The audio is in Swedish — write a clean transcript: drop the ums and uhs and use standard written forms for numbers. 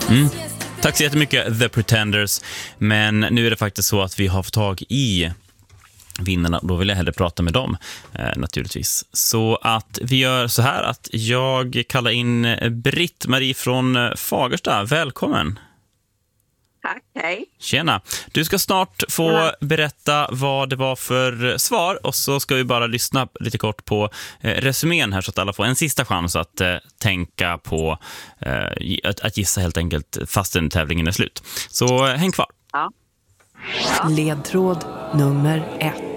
Tack så jättemycket The Pretenders. Men nu är det faktiskt så att vi har fått tag i vinnarna. Då vill jag hellre prata med dem naturligtvis. Så att vi gör så här att jag kallar in Britt-Marie från Fagersta. Välkommen. Tack, hej. Tjena. Du ska snart få berätta vad det var för svar och så ska vi bara lyssna lite kort på resumén här så att alla får en sista chans att tänka på att gissa helt enkelt fastän tävlingen är slut. Så häng kvar. Ja. Ledtråd nummer 1.